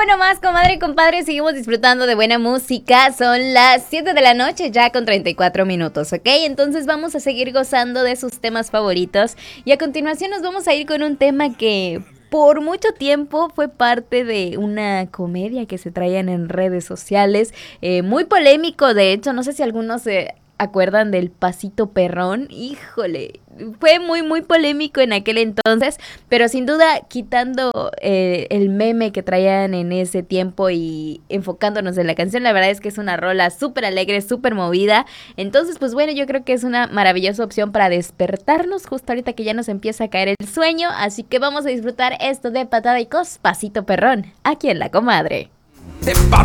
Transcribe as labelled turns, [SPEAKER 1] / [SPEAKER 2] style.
[SPEAKER 1] bueno más, comadre y compadre, seguimos disfrutando de buena música. Son las 7 de la noche ya con 34 minutos, ¿ok? Entonces vamos a seguir gozando de sus temas favoritos. Y a continuación nos vamos a ir con un tema que por mucho tiempo fue parte de una comedia que se traían en redes sociales. Muy polémico, de hecho, no sé si algunos se acuerdan del Pasito Perrón. Híjole, fue muy polémico en aquel entonces, pero sin duda quitando el meme que traían en ese tiempo y enfocándonos en la canción, la verdad es que es una rola súper alegre, súper movida. Entonces, pues bueno, yo creo que es una maravillosa opción para despertarnos justo ahorita que ya nos empieza a caer el sueño, así que vamos a disfrutar esto de Patada y Cos, Pasito Perrón, aquí en La Comadre.